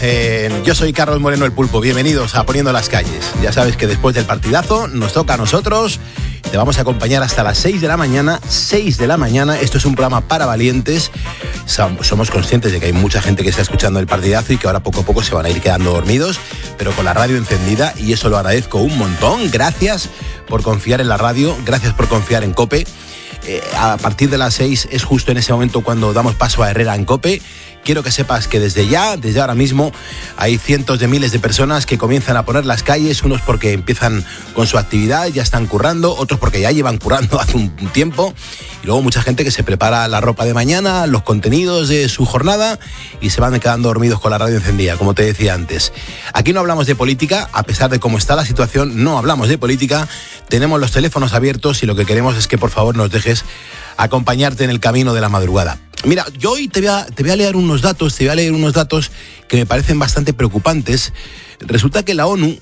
Yo soy Carlos Moreno el Pulpo, bienvenidos a Poniendo las Calles. Ya sabes que después del partidazo nos toca a nosotros. Te vamos a acompañar hasta las 6 de la mañana. 6 de la mañana, esto es un programa para valientes. Somos conscientes de que hay mucha gente que está escuchando el partidazo y que ahora poco a poco se van a ir quedando dormidos, pero con la radio encendida, y eso lo agradezco un montón. Gracias por confiar en la radio, gracias por confiar en COPE. A partir de las 6 es justo en ese momento cuando damos paso a Herrera en COPE. Quiero que sepas que desde ahora mismo, hay cientos de miles de personas que comienzan a poner las calles, unos porque empiezan con su actividad, ya están currando, otros porque ya llevan currando hace un tiempo, y luego mucha gente que se prepara la ropa de mañana, los contenidos de su jornada, y se van quedando dormidos con la radio encendida, como te decía antes. Aquí no hablamos de política, a pesar de cómo está la situación, no hablamos de política, tenemos los teléfonos abiertos y lo que queremos es que por favor nos dejes acompañarte en el camino de la madrugada. Mira, yo hoy te voy a leer unos datos que me parecen bastante preocupantes. Resulta que la ONU,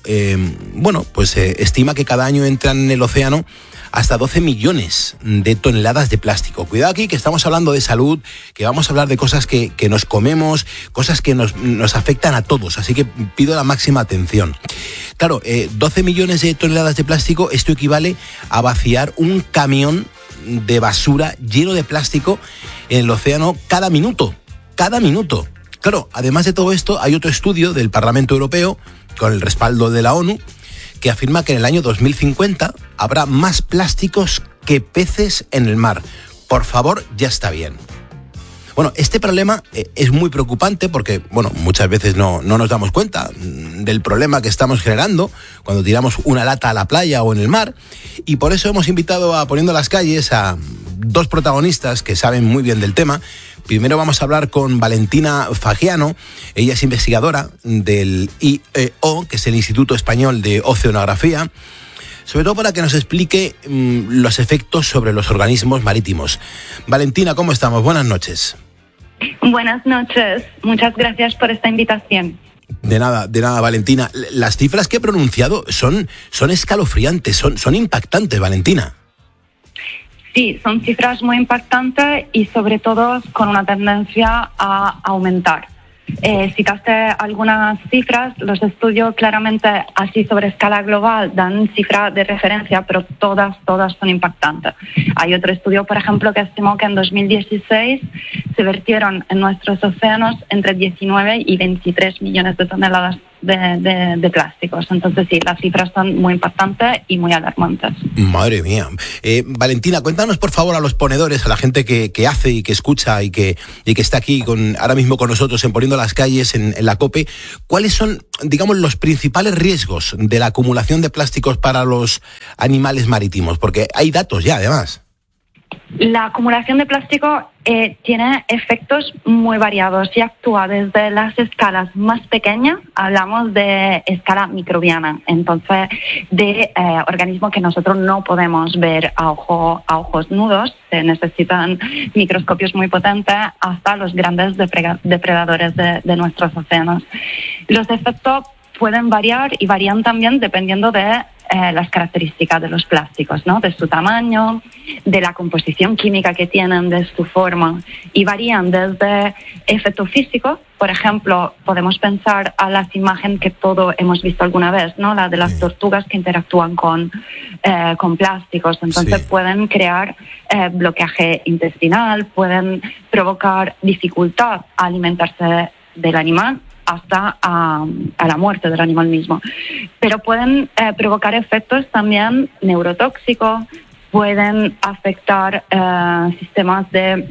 estima que cada año entran en el océano hasta 12 millones de toneladas de plástico. Cuidado aquí, que estamos hablando de salud, que vamos a hablar de cosas que nos comemos, cosas que nos afectan a todos, así que pido la máxima atención. Claro, 12 millones de toneladas de plástico, esto equivale a vaciar un camión de basura lleno de plástico en el océano cada minuto. Claro, además de todo esto, hay otro estudio del Parlamento Europeo, con el respaldo de la ONU, que afirma que en el año 2050 habrá más plásticos que peces en el mar. Por favor, ya está bien. Bueno, este problema es muy preocupante porque, muchas veces no nos damos cuenta del problema que estamos generando cuando tiramos una lata a la playa o en el mar, y por eso hemos invitado a Poniendo las Calles a dos protagonistas que saben muy bien del tema. Primero vamos a hablar con Valentina Fagiano, ella es investigadora del IEO, que es el Instituto Español de Oceanografía, sobre todo para que nos explique los efectos sobre los organismos marítimos. Valentina, ¿cómo estamos? Buenas noches. Buenas noches, muchas gracias por esta invitación. De nada, Valentina. Las cifras que he pronunciado son escalofriantes, son impactantes, Valentina. Sí, son cifras muy impactantes y sobre todo con una tendencia a aumentar. Citaste algunas cifras, los estudios claramente así sobre escala global dan cifra de referencia, pero todas son impactantes. Hay otro estudio, por ejemplo, que estimó que en 2016 se vertieron en nuestros océanos entre 19 y 23 millones de toneladas de plásticos. Entonces sí, las cifras son muy impactantes y muy alarmantes. Madre mía. Valentina, cuéntanos por favor a los ponedores, a la gente que hace y que escucha y que está aquí ahora mismo con nosotros en Poniendo las Calles en la COPE, ¿cuáles son, digamos, los principales riesgos de la acumulación de plásticos para los animales marítimos? Porque hay datos ya, además. La acumulación de plástico tiene efectos muy variados y actúa desde las escalas más pequeñas, hablamos de escala microbiana, entonces de organismos que nosotros no podemos ver a ojos nudos, se necesitan microscopios muy potentes, hasta los grandes depredadores de nuestros océanos. Los efectos pueden variar y varían también dependiendo de las características de los plásticos, ¿no? De su tamaño, de la composición química que tienen, de su forma, y varían desde efectos físicos. Por ejemplo, podemos pensar a las imágenes que todos hemos visto alguna vez, ¿no? La de las tortugas que interactúan con plásticos. Entonces pueden crear bloqueaje intestinal, pueden provocar dificultad a alimentarse del animal, hasta a la muerte del animal mismo. Pero pueden provocar efectos también neurotóxicos, pueden afectar sistemas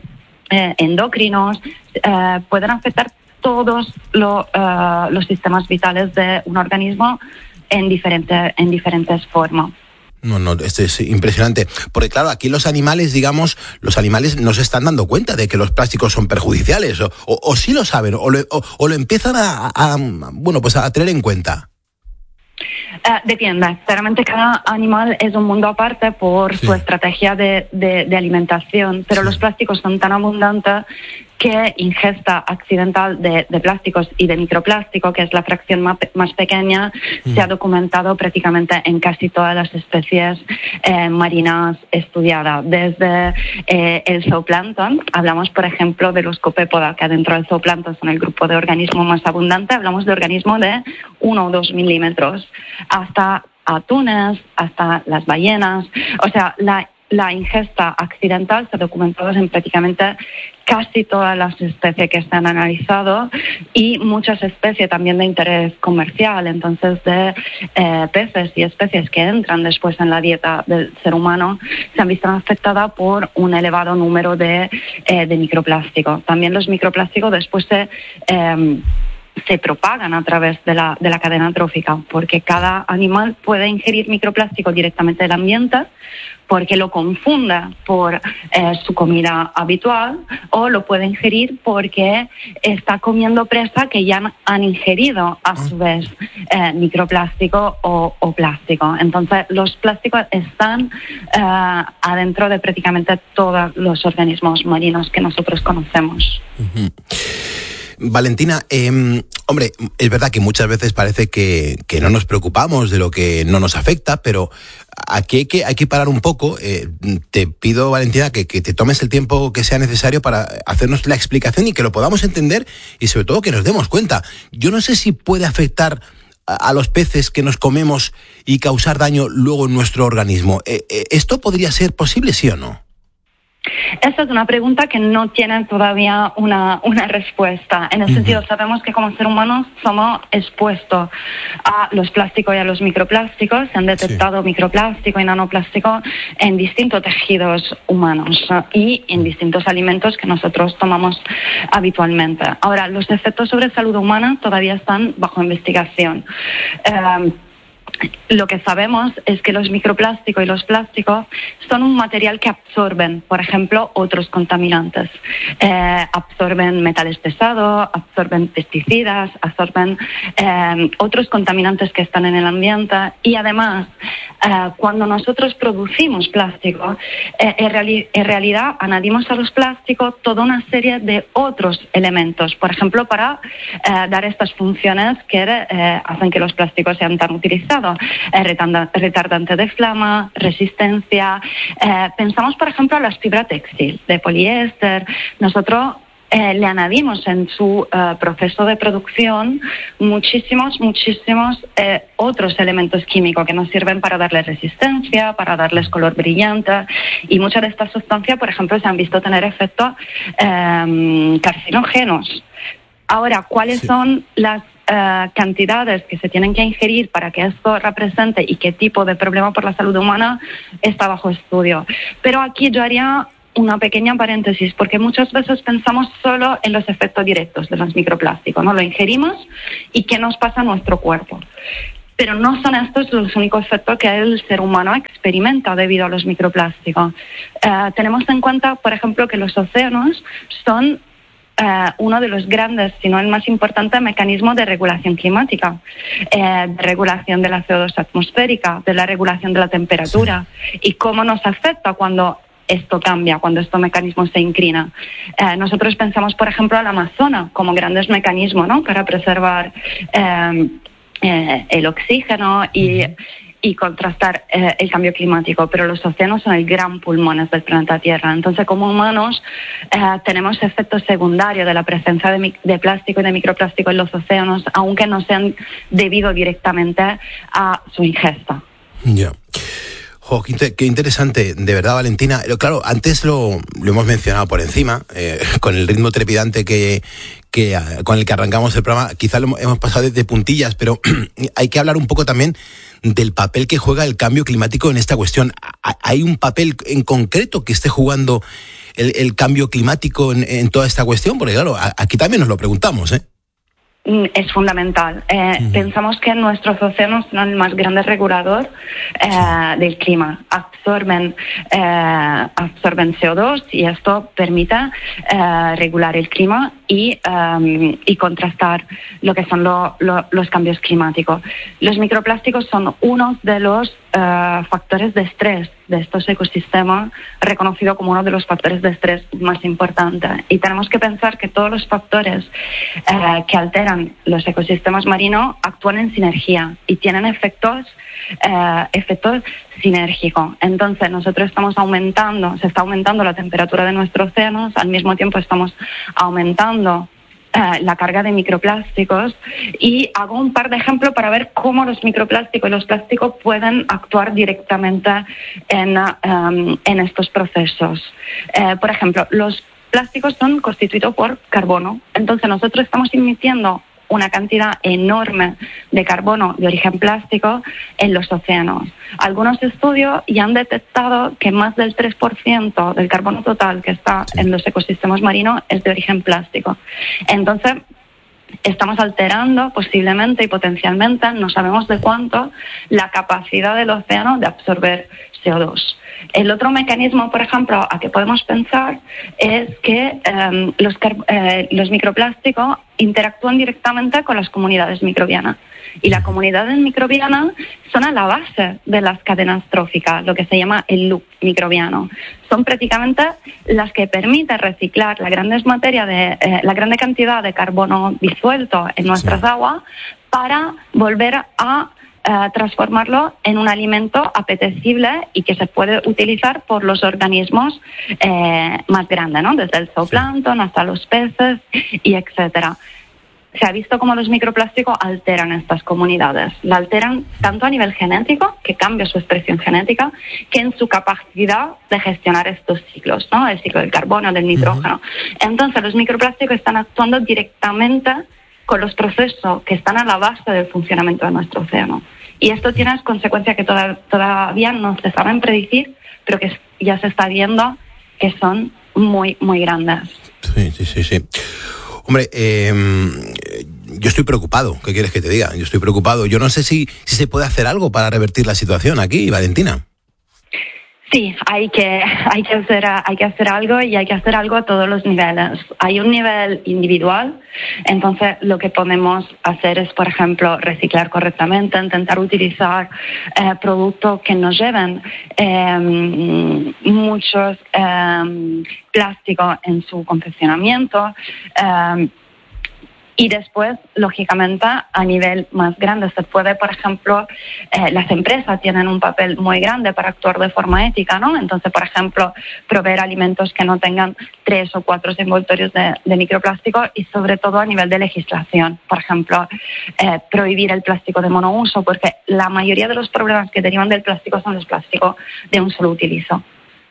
endocrinos, pueden afectar todos los sistemas vitales de un organismo en diferentes formas. No, esto es impresionante. Porque claro, aquí los animales no se están dando cuenta de que los plásticos son perjudiciales, o sí lo saben, o lo empiezan a tener en cuenta. Depende. Claramente cada animal es un mundo aparte por su estrategia de alimentación, pero los plásticos son tan abundantes que ingesta accidental de plásticos y de microplástico, que es la fracción más pequeña, se ha documentado prácticamente en casi todas las especies marinas estudiadas. Desde el zooplancton, hablamos por ejemplo de los copépodas, que dentro del zooplancton son el grupo de organismos más abundante, hablamos de organismos de 1 o 2 milímetros, hasta atunes, hasta las ballenas. O sea, la ingesta accidental se ha documentado en prácticamente casi todas las especies que se han analizado y muchas especies también de interés comercial, entonces de peces y especies que entran después en la dieta del ser humano se han visto afectadas por un elevado número de microplásticos. También los microplásticos después se propagan a través de la cadena trófica, porque cada animal puede ingerir microplástico directamente del ambiente, porque lo confunda por su comida habitual, o lo puede ingerir porque está comiendo presa que ya han ingerido a su vez microplástico o plástico. Entonces los plásticos están adentro de prácticamente todos los organismos marinos que nosotros conocemos. Uh-huh. Valentina, hombre, es verdad que muchas veces parece que no nos preocupamos de lo que no nos afecta, pero aquí hay que parar un poco. Te pido, Valentina, que te tomes el tiempo que sea necesario para hacernos la explicación y que lo podamos entender y sobre todo que nos demos cuenta. Yo no sé si puede afectar a los peces que nos comemos y causar daño luego en nuestro organismo. ¿Esto podría ser posible, sí o no? Esta es una pregunta que no tiene todavía una respuesta. En el sentido, sabemos que como seres humanos somos expuestos a los plásticos y a los microplásticos. Se han detectado microplástico y nanoplástico en distintos tejidos humanos y en distintos alimentos que nosotros tomamos habitualmente. Ahora, los efectos sobre salud humana todavía están bajo investigación. Lo que sabemos es que los microplásticos y los plásticos son un material que absorben, por ejemplo, otros contaminantes. Absorben metales pesados, absorben pesticidas, absorben otros contaminantes que están en el ambiente y además, cuando nosotros producimos plástico, en realidad añadimos a los plásticos toda una serie de otros elementos, por ejemplo, para dar estas funciones que hacen que los plásticos sean tan utilizados. Retardante de flama, resistencia. Pensamos, por ejemplo, a las fibras textil de poliéster. Nosotros le añadimos en su proceso de producción muchísimos otros elementos químicos que nos sirven para darles resistencia, para darles color brillante, y muchas de estas sustancias, por ejemplo, se han visto tener efectos carcinógenos. Ahora, ¿cuáles son las cantidades que se tienen que ingerir para que esto represente y qué tipo de problema por la salud humana está bajo estudio? Pero aquí yo haría una pequeña paréntesis, porque muchas veces pensamos solo en los efectos directos de los microplásticos, ¿no? Lo ingerimos y qué nos pasa a nuestro cuerpo. Pero no son estos los únicos efectos que el ser humano experimenta debido a los microplásticos. Tenemos en cuenta, por ejemplo, que los océanos son uno de los grandes, si no el más importante, mecanismo de regulación climática, de regulación de la CO2 atmosférica, de la regulación de la temperatura, y cómo nos afecta cuando esto cambia, cuando estos mecanismos se inclinan. Nosotros pensamos, por ejemplo, al Amazonas como grandes mecanismos, ¿no?, para preservar el oxígeno y contrastar el cambio climático, pero los océanos son el gran pulmón del planeta Tierra. Entonces, como humanos, tenemos efectos secundarios de la presencia de plástico y de microplástico en los océanos, aunque no sean debido directamente a su ingesta. Ya. Jo, qué interesante, de verdad, Valentina. Claro, antes lo hemos mencionado por encima, con el ritmo trepidante con el que arrancamos el programa, quizá lo hemos pasado de puntillas, pero hay que hablar un poco también del papel que juega el cambio climático en esta cuestión. ¿Hay un papel en concreto que esté jugando el cambio climático en toda esta cuestión? Porque claro, aquí también nos lo preguntamos, ¿eh? Es fundamental. Pensamos que nuestros océanos son el más grande regulador del clima. Absorben CO2 y esto permite regular el clima y contrastar lo que son los cambios climáticos. Los microplásticos son uno de los factores de estrés de estos ecosistemas, reconocido como uno de los factores de estrés más importantes. Y tenemos que pensar que todos los factores que alteran los ecosistemas marinos actúan en sinergia y tienen efectos sinérgicos. Entonces nosotros se está aumentando la temperatura de nuestros océanos, al mismo tiempo estamos aumentando la carga de microplásticos, y hago un par de ejemplos para ver cómo los microplásticos y los plásticos pueden actuar directamente en estos procesos. Por ejemplo, los plásticos son constituidos por carbono, entonces nosotros estamos emitiendo una cantidad enorme de carbono de origen plástico en los océanos. Algunos estudios ya han detectado que más del 3% del carbono total que está en los ecosistemas marinos es de origen plástico. Entonces, estamos alterando posiblemente y potencialmente, no sabemos de cuánto, la capacidad del océano de absorber CO2. El otro mecanismo, por ejemplo, a que podemos pensar es que los microplásticos interactúan directamente con las comunidades microbianas. Y las comunidades microbianas son a la base de las cadenas tróficas, lo que se llama el loop microbiano. Son prácticamente las que permiten reciclar la gran cantidad de carbono disuelto en nuestras aguas para volver a transformarlo en un alimento apetecible y que se puede utilizar por los organismos más grandes, ¿no? Desde el zooplancton hasta los peces y etcétera. Se ha visto cómo los microplásticos alteran estas comunidades. La alteran tanto a nivel genético, que cambia su expresión genética, que en su capacidad de gestionar estos ciclos, ¿no? El ciclo del carbono, del nitrógeno. Entonces, los microplásticos están actuando directamente con los procesos que están a la base del funcionamiento de nuestro océano. Y esto tiene consecuencias que todavía no se saben predecir, pero que ya se está viendo que son muy, muy grandes. Sí. Hombre, yo estoy preocupado. ¿Qué quieres que te diga? Yo estoy preocupado. Yo no sé si se puede hacer algo para revertir la situación aquí, Valentina. Sí, hay que hacer algo, y hay que hacer algo a todos los niveles. Hay un nivel individual, entonces lo que podemos hacer es, por ejemplo, reciclar correctamente, intentar utilizar productos que nos lleven muchos plásticos en su confeccionamiento. Y después, lógicamente, a nivel más grande se puede, por ejemplo, las empresas tienen un papel muy grande para actuar de forma ética, ¿no? Entonces, por ejemplo, proveer alimentos que no tengan 3 o 4 envoltorios de microplástico, y sobre todo a nivel de legislación. Por ejemplo, prohibir el plástico de monouso, porque la mayoría de los problemas que derivan del plástico son los plásticos de un solo utilizo.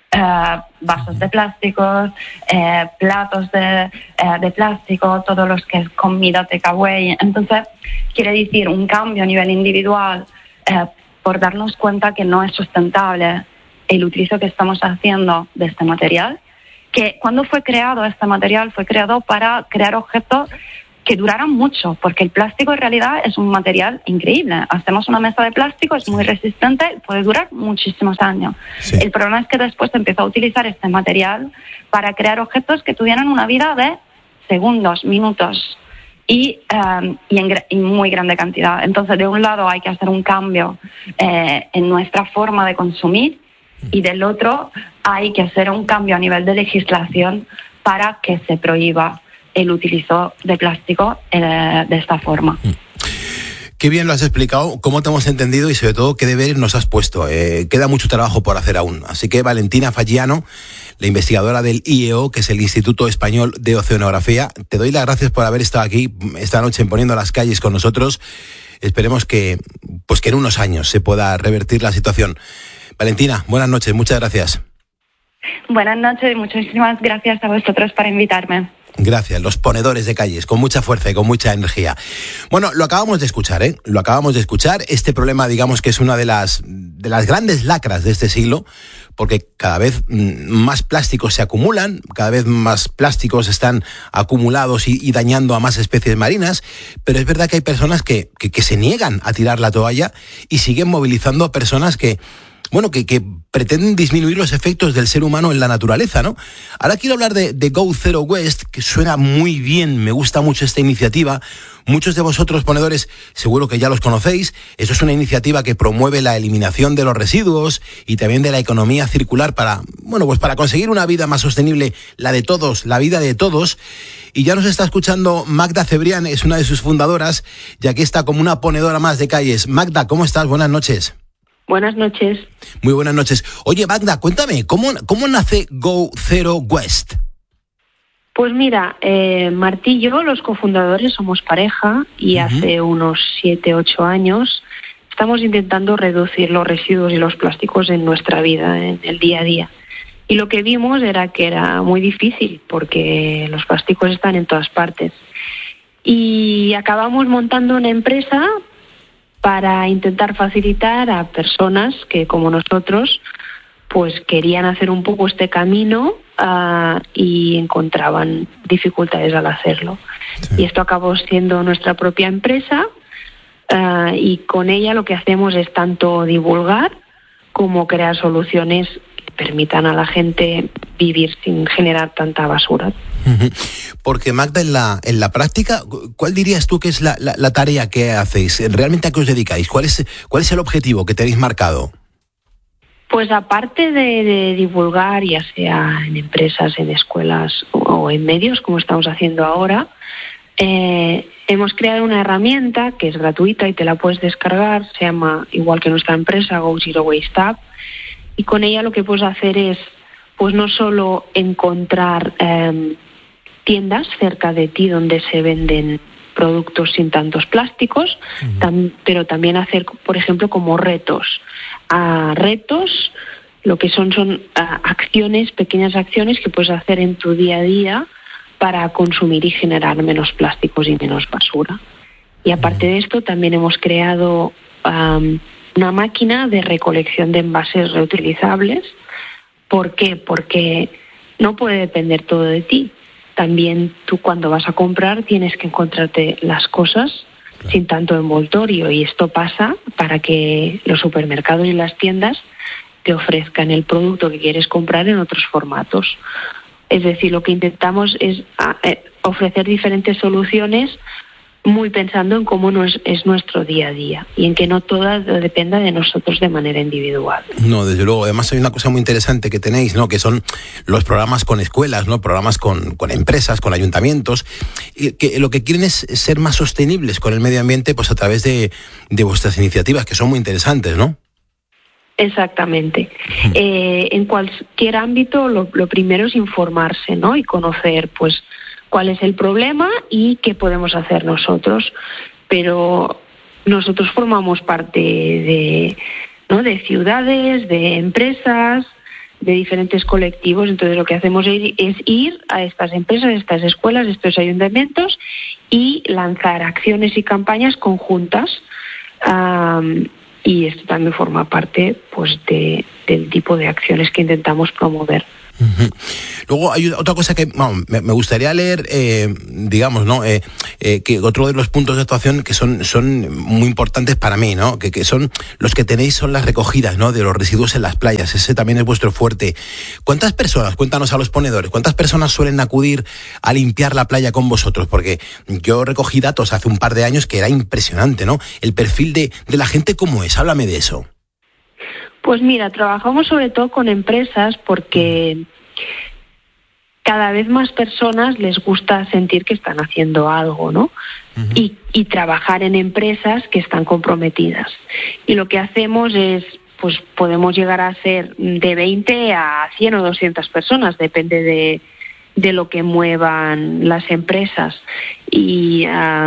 Vasos de plásticos, platos de plástico, todos los que es comida takeaway. Entonces, quiere decir un cambio a nivel individual por darnos cuenta que no es sustentable el utilizo que estamos haciendo de este material, que cuando fue creado este material fue creado para crear objetos que duraran mucho, porque el plástico en realidad es un material increíble. Hacemos una mesa de plástico, es muy resistente, puede durar muchísimos años. Sí. El problema es que después se empezó a utilizar este material para crear objetos que tuvieran una vida de segundos, minutos y en muy grande cantidad. Entonces, de un lado hay que hacer un cambio en nuestra forma de consumir, y del otro hay que hacer un cambio a nivel de legislación para que se prohíba el utilizo de plástico de esta forma. Qué bien lo has explicado, cómo te hemos entendido y sobre todo qué deberes nos has puesto. Queda mucho trabajo por hacer aún. Así que Valentina Fagiano, la investigadora del IEO, que es el Instituto Español de Oceanografía, te doy las gracias por haber estado aquí esta noche en Poniendo las Calles con nosotros. Esperemos que en unos años se pueda revertir la situación. Valentina, buenas noches, muchas gracias. Buenas noches y muchísimas gracias a vosotros por invitarme. Gracias, los ponedores de calles, con mucha fuerza y con mucha energía. Bueno, lo acabamos de escuchar, ¿eh? Lo acabamos de escuchar. Este problema, digamos que es una de las grandes lacras de este siglo, porque cada vez más plásticos se acumulan, cada vez más plásticos están acumulados y dañando a más especies marinas, pero es verdad que hay personas que se niegan a tirar la toalla y siguen movilizando a personas que bueno, que pretenden disminuir los efectos del ser humano en la naturaleza, ¿no? Ahora quiero hablar de Go Zero Waste, que suena muy bien, me gusta mucho esta iniciativa. Muchos de vosotros, ponedores, seguro que ya los conocéis. Esto es una iniciativa que promueve la eliminación de los residuos y también de la economía circular para conseguir una vida más sostenible, la de todos, la vida de todos. Y ya nos está escuchando Magda Cebrián, es una de sus fundadoras, y aquí está como una ponedora más de calles. Magda, ¿cómo estás? Buenas noches. Buenas noches. Muy buenas noches. Oye, Magda, cuéntame, ¿cómo nace Go Zero Waste? Pues mira, Martí y yo, los cofundadores, somos pareja y hace unos 7, 8 años estamos intentando reducir los residuos y los plásticos en nuestra vida, en el día a día. Y lo que vimos era que era muy difícil porque los plásticos están en todas partes. Y acabamos montando una empresa para intentar facilitar a personas que, como nosotros, pues querían hacer un poco este camino y encontraban dificultades al hacerlo. Sí. Y esto acabó siendo nuestra propia empresa y con ella lo que hacemos es tanto divulgar como crear soluciones que permitan a la gente vivir sin generar tanta basura. Porque Magda, en la práctica, ¿cuál dirías tú que es la tarea que hacéis? ¿Realmente a qué os dedicáis? ¿Cuál es el objetivo que tenéis marcado? Pues aparte de divulgar, ya sea en empresas, en escuelas o en medios, como estamos haciendo ahora, hemos creado una herramienta que es gratuita y te la puedes descargar, se llama, igual que nuestra empresa, Go Zero Waste App, y con ella lo que puedes hacer es, pues no solo encontrar tiendas cerca de ti donde se venden productos sin tantos plásticos, pero también hacer, por ejemplo, como retos. Retos, lo que son acciones, pequeñas acciones que puedes hacer en tu día a día para consumir y generar menos plásticos y menos basura. Y aparte de esto, también hemos creado una máquina de recolección de envases reutilizables. ¿Por qué? Porque no puede depender todo de ti. También tú, cuando vas a comprar, tienes que encontrarte las cosas sin tanto envoltorio, y esto pasa para que los supermercados y las tiendas te ofrezcan el producto que quieres comprar en otros formatos. Es decir, lo que intentamos es ofrecer diferentes soluciones muy pensando en cómo es nuestro día a día y en que no todas dependa de nosotros de manera individual. No, desde luego. Además hay una cosa muy interesante que tenéis, ¿no? Que son los programas con escuelas, ¿no? Programas con empresas, con ayuntamientos, y que lo que quieren es ser más sostenibles con el medio ambiente, pues a través de vuestras iniciativas, que son muy interesantes, ¿no? Exactamente. En cualquier ámbito, lo primero es informarse, ¿no? Y conocer, pues, cuál es el problema y qué podemos hacer nosotros. Pero nosotros formamos parte de ciudades, de empresas, de diferentes colectivos. Entonces lo que hacemos es ir a estas empresas, a estas escuelas, a estos ayuntamientos y lanzar acciones y campañas conjuntas. Y esto también forma parte, pues, del tipo de acciones que intentamos promover. Luego hay otra cosa que me gustaría leer, digamos, ¿no? Que otro de los puntos de actuación que son muy importantes para mí, ¿no? Que son los que tenéis, son las recogidas, ¿no? De los residuos en las playas. Ese también es vuestro fuerte. ¿Cuántas personas, cuéntanos a los ponedores, cuántas personas suelen acudir a limpiar la playa con vosotros? Porque yo recogí datos hace un par de años que era impresionante, ¿no? El perfil de la gente, ¿cómo es? Háblame de eso. Pues mira, trabajamos sobre todo con empresas porque cada vez más personas les gusta sentir que están haciendo algo, ¿no? Y trabajar en empresas que están comprometidas. Y lo que hacemos es, pues podemos llegar a ser de 20 a 100 o 200 personas, depende de lo que muevan las empresas. Y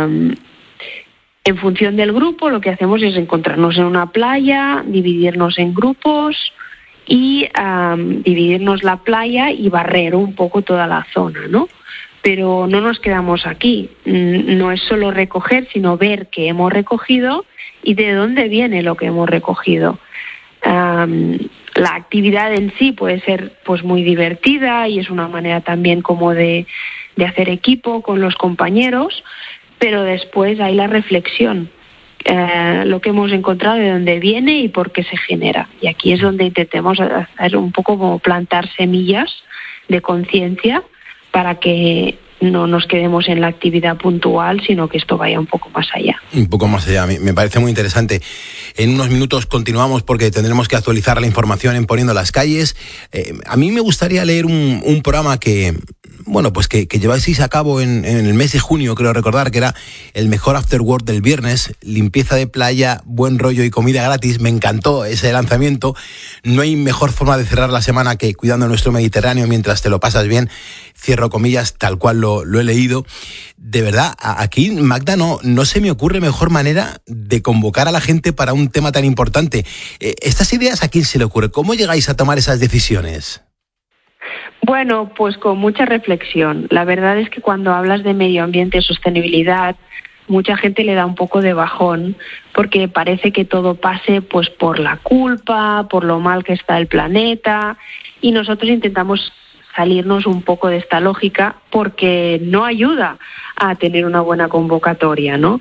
en función del grupo, lo que hacemos es encontrarnos en una playa, dividirnos en grupos y dividirnos la playa y barrer un poco toda la zona, ¿no? Pero no nos quedamos aquí. No es solo recoger, sino ver qué hemos recogido y de dónde viene lo que hemos recogido. La actividad en sí puede ser, pues, muy divertida y es una manera también como de hacer equipo con los compañeros, pero después hay la reflexión. lo que hemos encontrado, de dónde viene y por qué se genera. Y aquí es donde intentemos hacer un poco como plantar semillas de conciencia para que no nos quedemos en la actividad puntual, sino que esto vaya un poco más allá. Un poco más allá, me parece muy interesante. En unos minutos continuamos porque tendremos que actualizar la información en Poniendo las Calles. A mí me gustaría leer un programa que lleváis a cabo en el mes de junio, creo recordar, que era el mejor after work del viernes, limpieza de playa, buen rollo y comida gratis. Me encantó ese lanzamiento. No hay mejor forma de cerrar la semana que cuidando nuestro Mediterráneo mientras te lo pasas bien. Cierro comillas, tal cual lo he leído. De verdad, aquí, Magda, no se me ocurre mejor manera de convocar a la gente para un tema tan importante. ¿Estas ideas a quién se le ocurre? ¿Cómo llegáis a tomar esas decisiones? Bueno, pues con mucha reflexión. La verdad es que cuando hablas de medio ambiente y sostenibilidad, mucha gente le da un poco de bajón porque parece que todo pase pues por la culpa, por lo mal que está el planeta, y nosotros intentamos salirnos un poco de esta lógica porque no ayuda a tener una buena convocatoria, ¿no?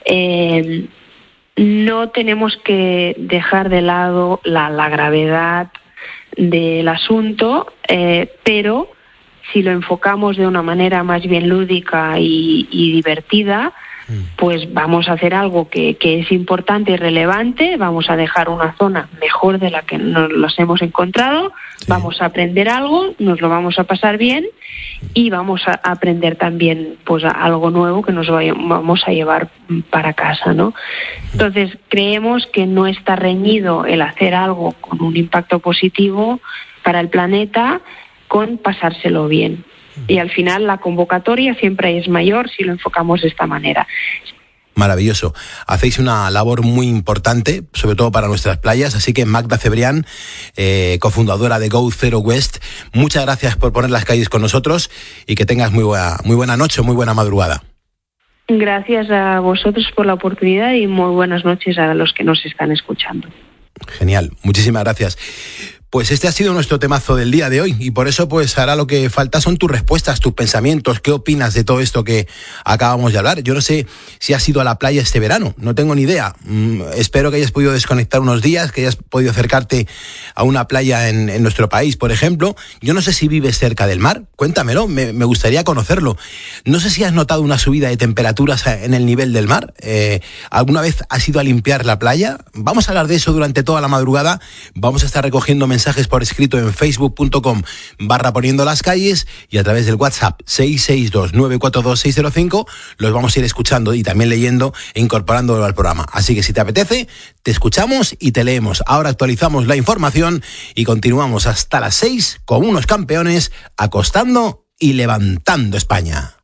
No tenemos que dejar de lado la gravedad del asunto, pero si lo enfocamos de una manera más bien lúdica y divertida, pues vamos a hacer algo que es importante y relevante. Vamos a dejar una zona mejor de la que nos los hemos encontrado, sí. Vamos a aprender algo, nos lo vamos a pasar bien y vamos a aprender también pues algo nuevo que nos vamos a llevar para casa, ¿no? Entonces creemos que no está reñido el hacer algo con un impacto positivo para el planeta con pasárselo bien. Y al final la convocatoria siempre es mayor si lo enfocamos de esta manera. Maravilloso. Hacéis una labor muy importante, sobre todo para nuestras playas, así que Magda Cebrián, cofundadora de Go Zero Waste, muchas gracias por poner las calles con nosotros y que tengas muy buena noche, muy buena madrugada. Gracias a vosotros por la oportunidad y muy buenas noches a los que nos están escuchando. Genial, muchísimas gracias. Pues este ha sido nuestro temazo del día de hoy y por eso pues ahora lo que falta son tus respuestas, tus pensamientos. ¿Qué opinas de todo esto que acabamos de hablar? Yo no sé si has ido a la playa este verano, no tengo ni idea. Espero que hayas podido desconectar unos días, que hayas podido acercarte a una playa en nuestro país, por ejemplo. Yo no sé si vives cerca del mar, cuéntamelo, me gustaría conocerlo. No sé si has notado una subida de temperaturas en el nivel del mar. ¿Alguna vez has ido a limpiar la playa? Vamos a hablar de eso durante toda la madrugada. Vamos a estar recogiendo mensajes por escrito en facebook.com/poniendo las calles y a través del WhatsApp 662-942-605 los vamos a ir escuchando y también leyendo e incorporándolo al programa. Así que si te apetece, te escuchamos y te leemos. Ahora actualizamos la información y continuamos hasta las 6 con unos campeones acostando y levantando España.